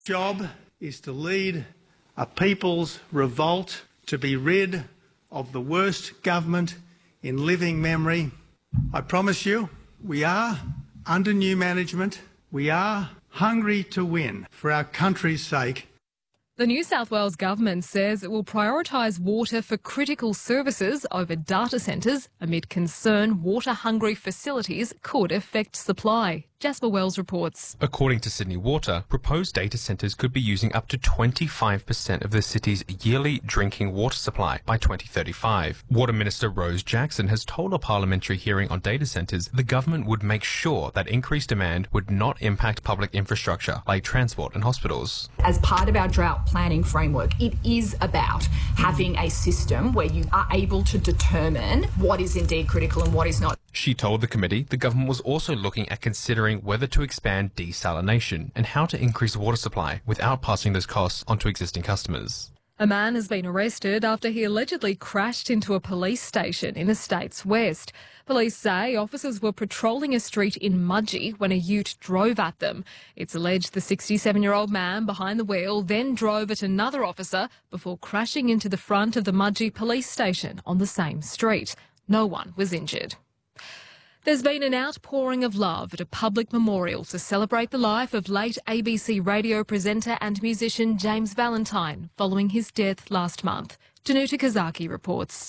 Job is to lead a people's revolt to be rid of the worst government in living memory. I promise you, we are under new management. We are hungry to win for our country's sake. The New South Wales government says it will prioritise water for critical services over data centres amid concern water-hungry facilities could affect supply. Jasper Wells reports. According to Sydney Water, proposed data centres could be using up to 25% of the city's yearly drinking water supply by 2035. Water Minister Rose Jackson has told a parliamentary hearing on data centres the government would make sure that increased demand would not impact public infrastructure like transport and hospitals. As part of our drought planning framework, it is about having a system where you are able to determine what is indeed critical and what is not. She told the committee the government was also looking at considering whether to expand desalination and how to increase water supply without passing those costs onto existing customers. A man has been arrested after he allegedly crashed into a police station in the state's west. Police say officers were patrolling a street in Mudgee when a ute drove at them. It's alleged the 67-year-old man behind the wheel then drove at another officer before crashing into the front of the Mudgee police station on the same street. No one was injured. There's been an outpouring of love at a public memorial to celebrate the life of late ABC radio presenter and musician James Valentine following his death last month. Danuta Kazaki reports.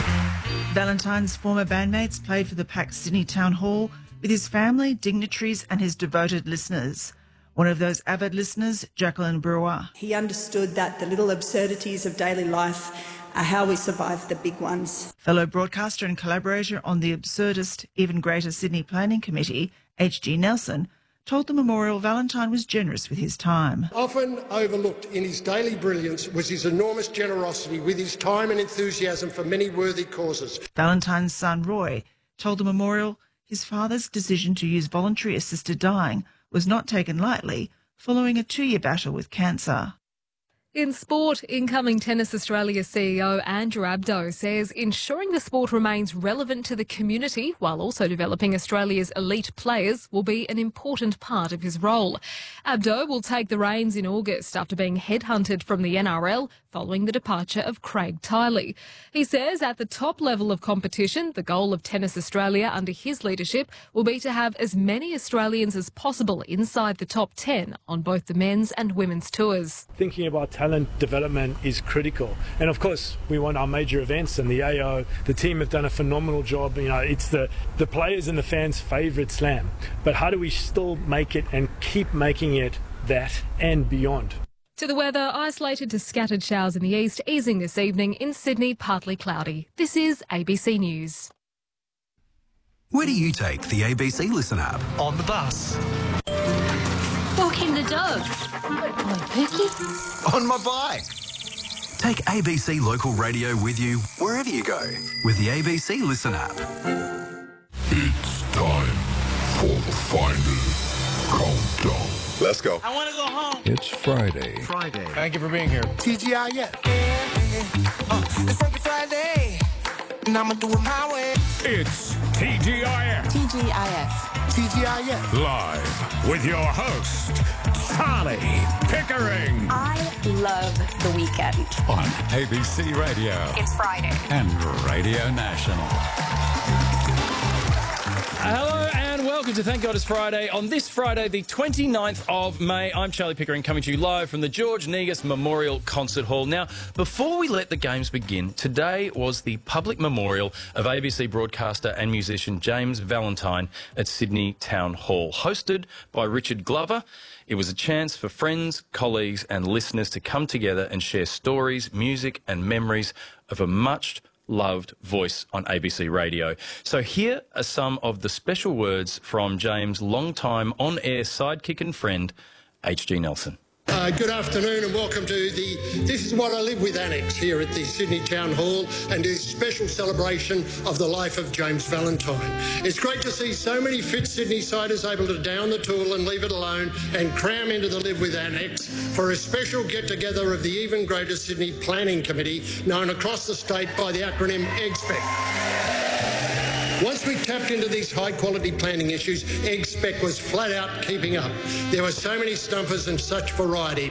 Valentine's former bandmates played for the packed Sydney Town Hall with his family, dignitaries and his devoted listeners. One of those avid listeners, Jacqueline Brewer. He understood that the little absurdities of daily life are how we survive the big ones. Fellow broadcaster and collaborator on the absurdist Even Greater Sydney Planning Committee, H.G. Nelson, told the memorial Valentine was generous with his time. Often overlooked in his daily brilliance was his enormous generosity with his time and enthusiasm for many worthy causes. Valentine's son, Roy, told the memorial his father's decision to use voluntary assisted dying was not taken lightly following a 2-year battle with cancer. In sport, incoming Tennis Australia CEO Andrew Abdo says ensuring the sport remains relevant to the community while also developing Australia's elite players will be an important part of his role. Abdo will take the reins in August after being headhunted from the NRL following the departure of Craig Tiley. He says at the top level of competition, the goal of Tennis Australia under his leadership will be to have as many Australians as possible inside the top 10 on both the men's and women's tours. Thinking about talent development is critical, and of course we want our major events, and the AO, the team have done a phenomenal job. You know, it's the players and the fans' favourite slam, but how do we still make it and keep making it that and beyond? To the weather, isolated to scattered showers in the east, easing this evening. In Sydney, partly cloudy. This is ABC News. Where do you take the ABC Listen app? On the bus. Walking the dog. On Pookie. On my bike. Take ABC Local Radio with you wherever you go with the ABC Listen app. It's time for the final countdown. Let's go. I want to go home. It's Friday. Thank you for being here. TGIF. It's Freaky Friday, and I'm going to do it my way. It's TGIF. TGIF. Live with your host, Charlie Pickering. I love the weekend. On ABC Radio. It's Friday. And Radio National. Hello and welcome to Thank God It's Friday. On this Friday, the 29th of May, I'm Charlie Pickering coming to you live from the George Negus Memorial Concert Hall. Now, before we let the games begin, today was the public memorial of ABC broadcaster and musician James Valentine at Sydney Town Hall, hosted by Richard Glover. It was a chance for friends, colleagues and listeners to come together and share stories, music and memories of a much loved voice on ABC Radio. So here are some of the special words from James' longtime on-air sidekick and friend, H.G. Nelson. Good afternoon and welcome to the This Is What I Live With Annex here at the Sydney Town Hall and this special celebration of the life of James Valentine. It's great to see so many fit Sydney-siders able to down the tool and leave it alone and cram into the Live With Annex for a special get-together of the Even Greater Sydney Planning Committee, known across the state by the acronym EGSPEC. Once we tapped into these high-quality planting issues, egg spec was flat out keeping up. There were so many stumpers and such variety.